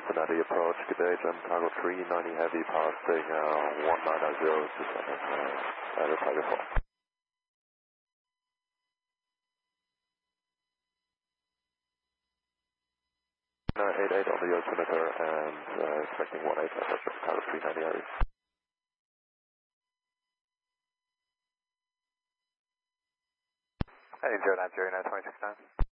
Cincinnati approach, good day, Jim, cargo 390 heavy, power sting 1900, descending, Tiger 4. 88 on the altimeter and expecting 18 pressure, cargo 390 heavy. Heading 0909, 26 9.